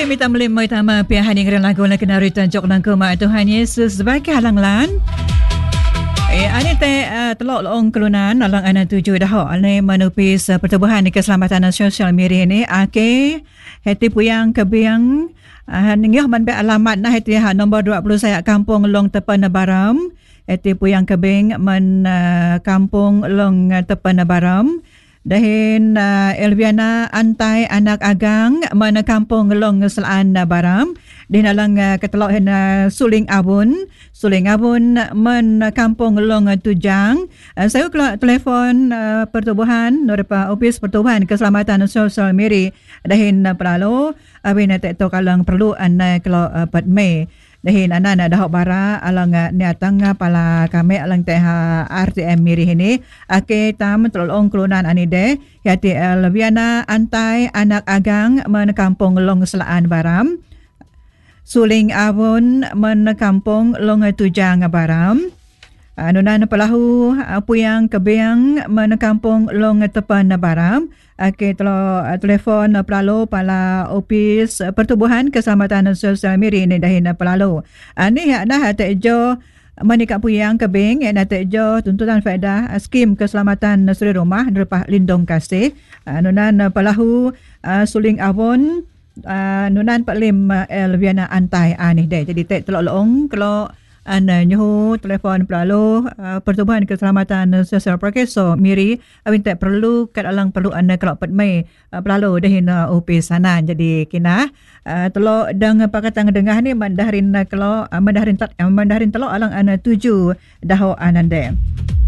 minta melimai tama pihak yang kena lagu nak kena return jok lang kema Tuhan Yesus sebagai halanglan. Ani telok long kelunan alang anak 7 dah ane menupis pertubuhan di keselamatan sosial media ni hati puyang kebiang ningyah man be alamat nah hati nombor 20 saya kampung Long Tepan Baram hati puyang kebing man kampung Long Tepan Baram. Dahin Elviana Antai anak agang mana kampung Long Selaan Baram din alang ketelok hen Suling Abun man kampung Long Tujang. Saya keluar telefon pertubuhan norpa ofis pertubuhan keselamatan sosial Miri dahin pelalo abin tak tahu kalau perlu anda kalau 4 Mei dahin anak dah bara alang niatang pala kami alang teh RTM Miri ini tam tolong kelunan anide yati Elviana Antai anak agang men kampung Long Selaan Baram Suling Abun men kampung Long Tujang Baram nunan pelahu puyang kebiang men kampung Long Tepan Baram telefon pelalo pala ofis pertubuhan keselamatan sosial Miri ni dahin pelalo ni dah tejo menikah puyang kebing tejo tuntutan faedah skim keselamatan suri rumah nerpah lindung kasih nunan pelahu Suling Abun nunan Paklim Elviana Antai ni deh jadi telok long kalau anda nyoh telefon pelalo pertubuhan keselamatan sosial Prokeso Miri awin tak perlu kat alang perlu anda kalau 4 Mei pelalo dahin ofis sana jadi kina telok dang pakatan dengah ni mandarin kalau mandarin telok alang anda 7 daho anande.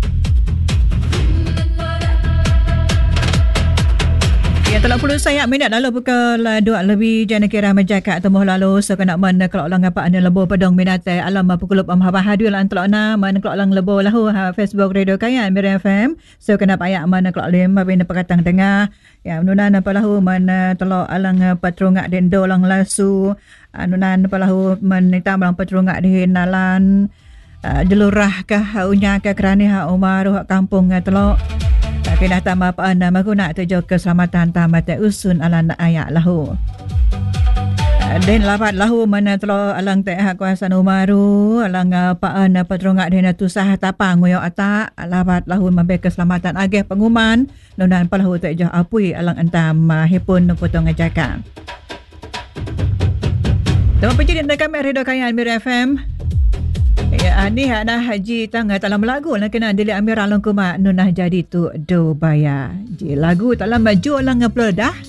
Ya telah puluh saya minat lalu pukul 2 lebih jana kira menjaga temuh lalu so kena mana kalau lang apa anda lebo pedong minate alam pukul 4 habahadu lan telok na mana kalau lang lebo lahu Facebook Radio Kayan Miri FM so kena payak mana kalau lim bin pakatang dengar ya nunan palahu mana telok alang patrungak dendo lang lasu nunan palahu menita lang patrungak di nalan jelurah kah unya kah kerani umaruh kampung telok tapi dah tambah apa anda maguna tujuh keselamatan tamat usun alan ayak lahu. Den lapat lahu mana telo alang teh kuasa umaru alang apa anda patrongak dena tusah tapang ngoyo ata lapat lahu mambe keselamatan ageh pengumuman nunan palahu tujuh apui alang entam hipun potong ngajaka. Tama penjadi kami Radio Kayan Miri FM. Ya ni ada haji tangga dalam lagu nak kena dili Amir along kuma nunah jadi tu do baya. Ji lagu dalam baju lang upload dah